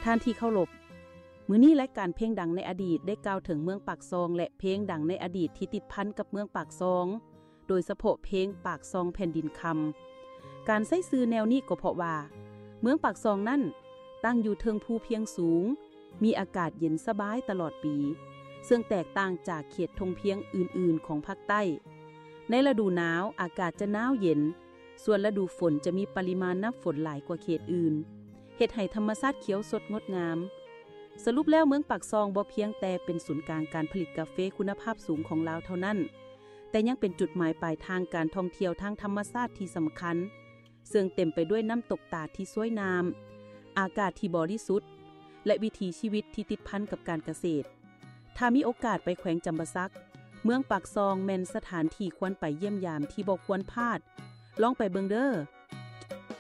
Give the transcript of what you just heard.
ท่านที่เคารพมื้อนี้รายการเพลงดังในอดีตได้กล่าวถึงเมืองปากซองและเพลงดังในอดีตที่ติดพันกับเมืองปากซองโดยเฉพาะเพลงปากซองแผ่นดินคำการใช้ซื้อแนวนี้ก็เพราะว่าเมืองปากซองนั้นตั้งอยู่เทิงภูเพียงสูงมีอากาศเย็นสบายตลอดปีซึ่งแตกต่างจากเขตทงเพียงอื่นๆของภาคใต้ในฤดูหนาวอากาศจะหนาวเย็นส่วนฤดูฝนจะมีปริมาณน้ำฝนหลายกว่าเขตอื่นเฮ็ดให้ธรรมชาติเขียวสดงดงามสรุปแล้วเมืองปากซองบ่เพียงแต่เป็นศูนย์กลางการผลิตกาแฟคุณภาพสูงของลาวเท่านั้นแต่ยังเป็นจุดหมายปลายทางการท่องเที่ยวทางธรรมชาติที่สำคัญซึ่งเต็มไปด้วยน้ำตกตาดที่สวยงามอากาศที่บริสุทธิ์และวิถีชีวิตที่ติดพันกับการเกษตรถ้ามีโอกาสไปแขวงจำปาสักเมืองปากซองแม่นสถานที่ควรไปเยี่ยมยามที่บ่ควรพลาดลองไปเบิ่งเด้อ